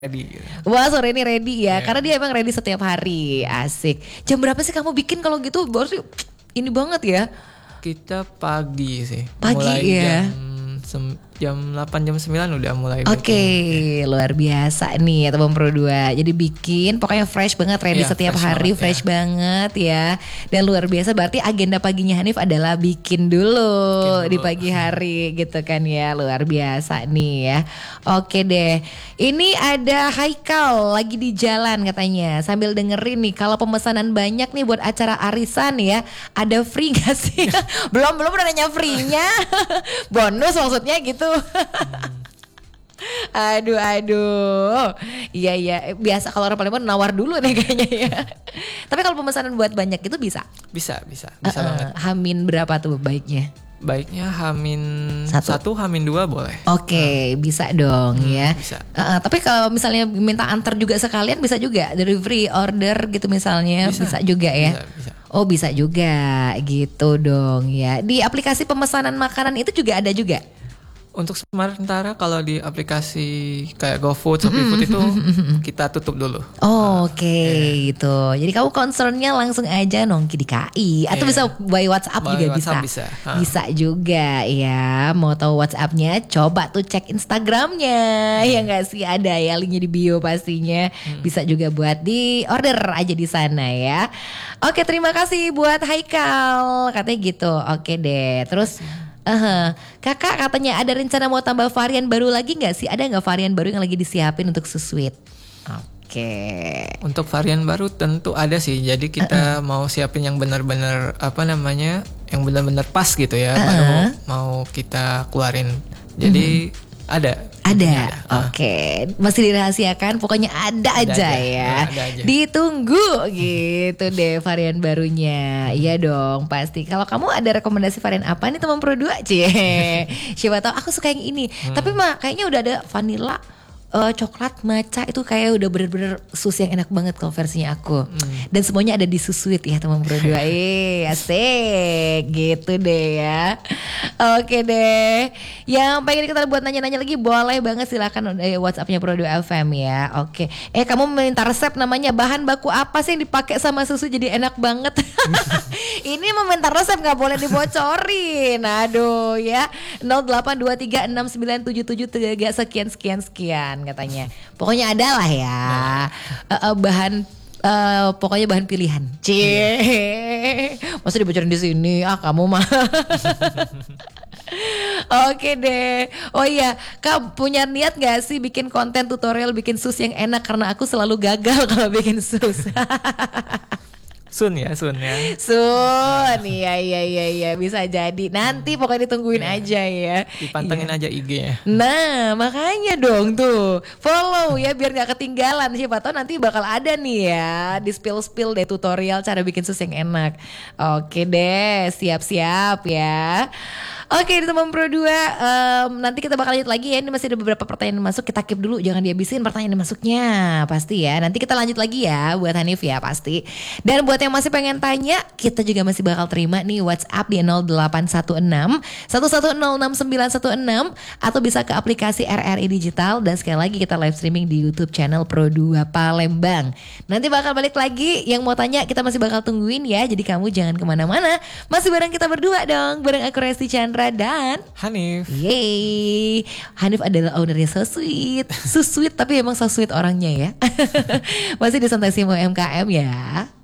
ready gitu. Wah, sore ini ready ya, Iya. karena dia emang ready setiap hari. Asik. Jam berapa sih kamu bikin kalau gitu? Baru ini banget ya. Kita pagi sih. Pagi mulai ya. jam 8 jam 9 udah mulai Oke, baking. luar biasa nih ya teman Pro 2. Jadi bikin pokoknya fresh banget, ready Iya, setiap fresh hari, banget, fresh ya. banget ya. Dan luar biasa berarti agenda paginya Hanif adalah bikin dulu di pagi hari gitu kan ya. Luar biasa nih ya. Oke deh. Ini ada Haikal lagi di jalan katanya. Sambil dengerin nih, kalau pemesanan banyak nih buat acara arisan ya, ada free gak sih? belum udah nanya free-nya. Bonus maksudnya gitu. Aduh. Iya. Biasa kalau orang Palembang nawar dulu nih kayaknya ya. Tapi kalau pemesanan buat banyak itu bisa. Bisa banget. Hamin berapa tuh baiknya? Baiknya Hamin Satu. 1, Hamin 2 boleh. Oke, bisa dong ya. Bisa. Tapi kalau misalnya minta antar juga sekalian bisa juga, delivery order gitu misalnya bisa juga ya. Bisa. Oh bisa juga gitu dong ya. Di aplikasi pemesanan makanan itu juga ada juga. Untuk sementara kalau di aplikasi kayak GoFood, ShopeeFood itu kita tutup dulu. Oke, gitu. Jadi kamu concernnya langsung aja nongki di KI atau bisa by WhatsApp By juga WhatsApp bisa. bisa. Bisa juga ya. Mau tahu WhatsAppnya? Coba tuh cek Instagramnya. Ya nggak sih, ada ya linknya di bio pastinya. Bisa juga buat di order aja di sana ya. Oke, terima kasih buat Haikal. Katanya gitu. Oke deh. Terus kakak katanya ada rencana mau tambah varian baru lagi nggak sih? Ada nggak varian baru yang lagi disiapin untuk Susweet? Oke. Untuk varian baru tentu ada sih. Jadi kita mau siapin yang benar-benar yang benar-benar pas gitu ya. Baru mau kita keluarin. Jadi ada. Oke. Masih dirahasiakan, pokoknya ada aja ya. Ada aja. Ditunggu gitu deh varian barunya. Iya dong, pasti. Kalau kamu ada rekomendasi varian apa nih teman Pro 2? Cie. Siapa tahu aku suka yang ini. Tapi mah kayaknya udah ada vanilla, coklat, matcha, itu kayak udah bener-bener susu yang enak banget kalau versinya aku. Dan semuanya ada di Susweet ya teman Pro 2. Asik gitu deh ya. Oke deh. Yang pengen kita buat nanya-nanya lagi boleh banget, silakan WhatsAppnya Pro 2 FM ya. Oke. Kamu minta resep, namanya bahan baku apa sih yang dipakai sama susu jadi enak banget? Ini meminta resep nggak boleh dibocorin. Aduh ya. 0823697773 sekian katanya. Pokoknya ada lah ya. Bahan pokoknya bahan pilihan. Masa dibocorin di sini? Kamu mah. Oke deh. Oh iya, Kak punya niat gak sih bikin konten tutorial bikin sus yang enak? Karena aku selalu gagal kalau bikin sus. Sun ya. Iya bisa jadi. Nanti pokoknya ditungguin aja ya. Dipantengin aja IG-nya. Nah makanya dong tuh follow ya biar gak ketinggalan. Siapa tahu nanti bakal ada nih ya di spill deh tutorial cara bikin sus yang enak. Oke deh, siap-siap ya. Oke teman Pro 2, nanti kita bakal lanjut lagi ya. Ini masih ada beberapa pertanyaan masuk, kita keep dulu, jangan dihabisin pertanyaan masuknya. Pasti ya, nanti kita lanjut lagi ya buat Hanif ya pasti. Dan buat yang masih pengen tanya, kita juga masih bakal terima nih WhatsApp di 0816 1106916 atau bisa ke aplikasi RRI Digital. Dan sekali lagi kita live streaming di YouTube channel Pro 2 Palembang. Nanti bakal balik lagi, yang mau tanya kita masih bakal tungguin ya. Jadi kamu jangan kemana-mana, masih bareng kita berdua dong, bareng aku Resti Chandra dan Hanif. Yeay, Hanif adalah ownernya So Sweet tapi emang so sweet orangnya ya. Masih di Santai Simo MKM ya.